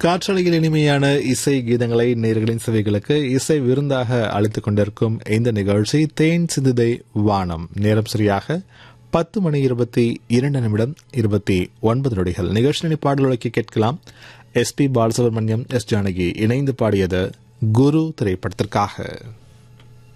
காற்றலையில் இனிமையான இசை கீதங்களை நேயர்களின் செவிகளுக்கு இசை விருந்தாக அளித்துக் கொண்டிருக்கும் இந்த நிகழ்ச்சி தேன் சிந்துதை வானம். நேரம் சரியாக 10:22 நிகழ்ச்சி பாடல்களுக்கு கேட்கலாம். SP பாலசுப்ரமணியம், S ஜானகி இணைந்து பாடியது குரு திரைப்படத்திற்காக.